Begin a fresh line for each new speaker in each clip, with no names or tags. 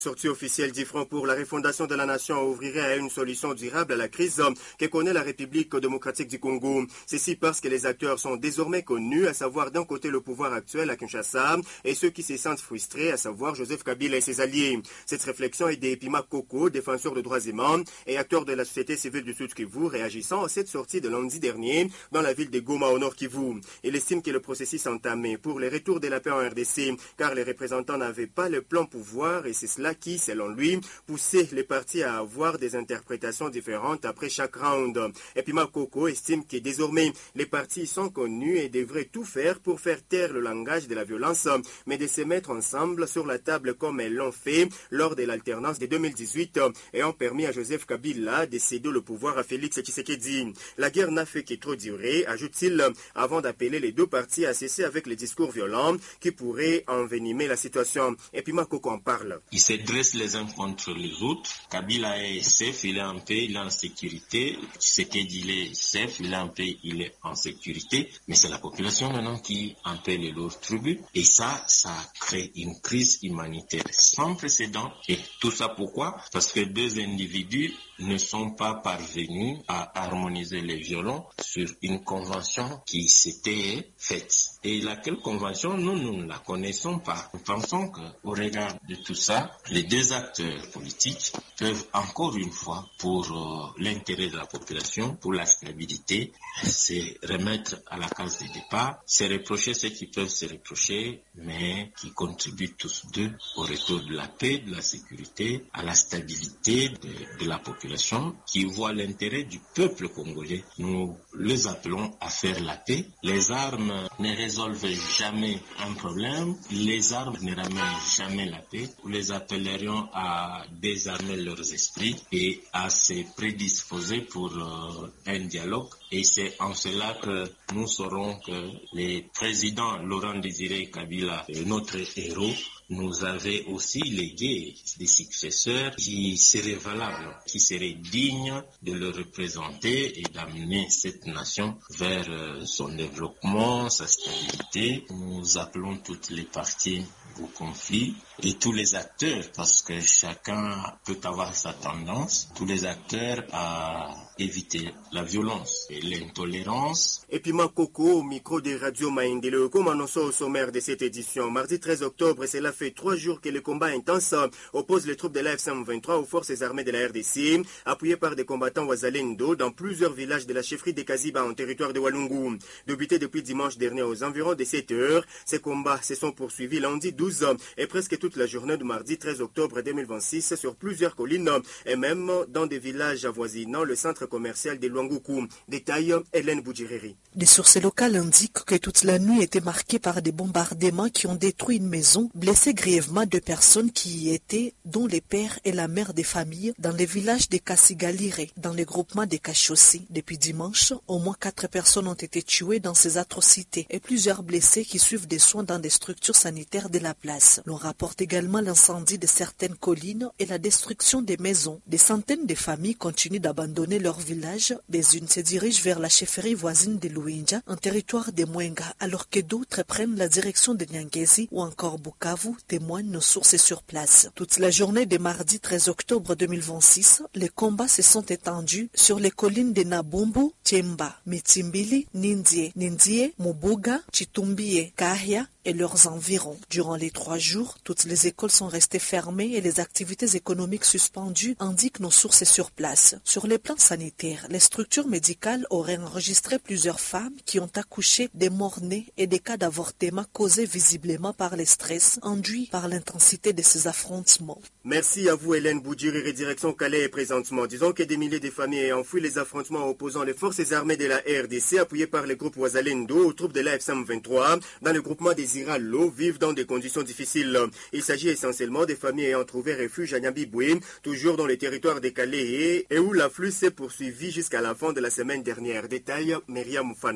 Sortie officielle d'IFRAN pour la refondation de la nation ouvrirait à une solution durable à la crise que connaît la République démocratique du Congo. Ceci parce que les acteurs sont désormais connus, à savoir d'un côté le pouvoir actuel à Kinshasa et ceux qui se sentent frustrés, à savoir Joseph Kabila et ses alliés. Cette réflexion est d'Epima Koko, défenseur de droits humains et acteur de la société civile du Sud Kivu, réagissant à cette sortie de lundi dernier dans la ville de Goma au Nord Kivu. Il estime que le processus entamé pour le retour de la paix en RDC, car les représentants n'avaient pas le plan pouvoir et c'est cela qui, selon lui, poussait les partis à avoir des interprétations différentes après chaque round. Et puis Makoko estime que désormais les partis sont connus et devraient tout faire pour faire taire le langage de la violence, mais de se mettre ensemble sur la table comme elles l'ont fait lors de l'alternance de 2018 et ont permis à Joseph Kabila de céder le pouvoir à Félix Tshisekedi. La guerre n'a fait que trop durer, ajoute-t-il, avant d'appeler les deux partis à cesser avec les discours violents qui pourraient envenimer la situation. Et puis Makoko en parle.
Il se dresse les uns contre les autres. Kabila est safe, il est en paix, il est en sécurité. Tshisekedi, il est safe, il est en paix, il est en sécurité. Mais c'est la population maintenant qui en paie les lourds tributs. Et ça crée une crise humanitaire sans précédent. Et tout ça pourquoi? Parce que deux individus ne sont pas parvenus à harmoniser les violons sur une convention qui s'était faite. Et laquelle convention, nous ne la connaissons pas. Nous pensons qu'au regard de tout ça, les deux acteurs politiques peuvent encore une fois, pour l'intérêt de la population, pour la stabilité, se remettre à la case de départ, se reprocher ce qu'ils peuvent se reprocher, mais qui contribuent tous deux au retour de la paix, de la sécurité, à la stabilité de la population, qui voit l'intérêt du peuple congolais. Nous les appelons à faire la paix. Les armes ne résolvent jamais un problème. Les armes ne ramènent jamais la paix. Nous les appellerions à désarmer leurs esprits et à se prédisposer pour un dialogue. Et c'est en cela que nous saurons que le président Laurent Désiré Kabila, notre héros, nous avait aussi légué des successeurs qui seraient valables, qui seraient dignes de le représenter et d'amener cette nation vers son développement, sa stabilité. Nous appelons toutes les parties au conflit et tous les acteurs, parce que chacun peut avoir sa tendance, tous les acteurs à éviter la violence et l'intolérance.
Et puis Makoko au micro des radios Maïndele, comme annoncé au sommaire de cette édition. Mardi 13 octobre, cela fait 3 jours que le combat intense oppose les troupes de la F-123 aux forces armées de la RDC, appuyées par des combattants Wazalendo dans plusieurs villages de la chefferie de Kaziba en territoire de Walungu. Débuté depuis dimanche dernier aux environs de 7 heures, ces combats se sont poursuivis lundi 12 et presque toute la journée du mardi 13 octobre 2026 sur plusieurs collines et même dans des villages avoisinant le centre commercial de Luanguku. Détail, Hélène Boudjireri.
Des sources locales indiquent que toute la nuit était marquée par des bombardements qui ont détruit une maison, blessé grièvement 2 personnes qui y étaient, dont les pères et la mère des familles, dans les villages de Kassigalire, dans le groupement de Kachossi. Depuis dimanche, au moins 4 personnes ont été tuées dans ces atrocités et plusieurs blessés qui suivent des soins dans des structures sanitaires de la place. L'on rapporte également l'incendie de certaines collines et la destruction des maisons. Des centaines de familles continuent d'abandonner leur village. Les unes se dirigent vers la chefferie voisine de Luinja, un territoire de Mwenga, alors que d'autres prennent la direction de Nyangezi ou encore Bukavu, témoignent nos sources sur place. Toute la journée de mardi 13 octobre 2026, les combats se sont étendus sur les collines de Nabumbu, Tchemba, Mitimbili, Nindie, Mubuga, Chitumbie, Kahia et leurs environs. Durant les 3 jours, toutes les écoles sont restées fermées et les activités économiques suspendues, indiquent nos sources sur place. Sur les plans sanitaires, les structures médicales auraient enregistré plusieurs femmes qui ont accouché des morts-nés et des cas d'avortement causés visiblement par le stress induit par l'intensité de ces affrontements.
Merci à vous Hélène Boudjiri, direction Calais et présentement. Disons que des milliers de familles ayant fui les affrontements opposant les forces armées de la RDC appuyées par les groupes Wazalendo aux troupes de la F-123 dans le groupement des Iralo vivent dans des conditions difficiles. Il s'agit essentiellement des familles ayant trouvé refuge à Nyambibwe, toujours dans les territoires de Calais et où l'afflux s'est poursuivi jusqu'à la fin de la semaine dernière. Détail, Myriam Moufano.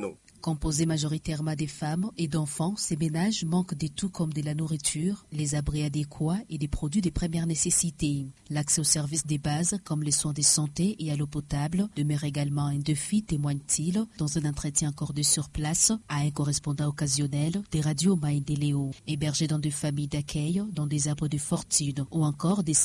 Composés majoritairement des femmes et d'enfants, ces ménages manquent de tout comme de la nourriture, les abris adéquats et des produits de première nécessité. L'accès aux services des bases, comme les soins de santé et à l'eau potable, demeure également un défi, témoigne-t-il, dans un entretien accordé sur place à un correspondant occasionnel des radios Maïdéléo, hébergés dans des familles d'accueil, dans des arbres de fortune ou encore des